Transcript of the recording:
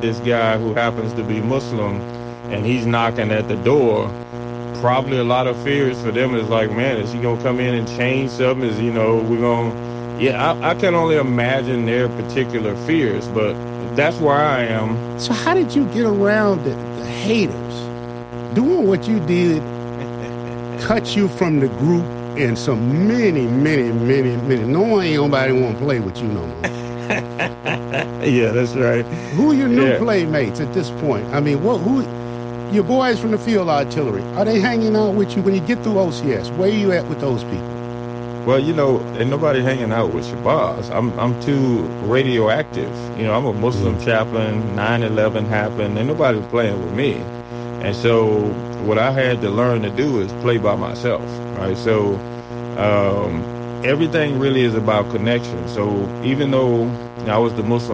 this guy who happens to be Muslim, and he's knocking at the door. Probably a lot of fears for them is like, man, is he gonna come in and change something? Is we're gonna? Yeah, I can only imagine their particular fears, but that's where I am. So how did you get around the haters? Doing what you did cut you from the group and some many. Ain't nobody want to play with you no more. Yeah, that's right. Who are your new playmates at this point? I mean, who your boys from the field artillery, are they hanging out with you when you get through OCS? Where are you at with those people? Well, ain't nobody hanging out with Shabazz. I'm too radioactive. I'm a Muslim chaplain. 9/11 happened. Ain't nobody playing with me. And so what I had to learn to do is play by myself, right? So everything really is about connection. So even though I was the Muslim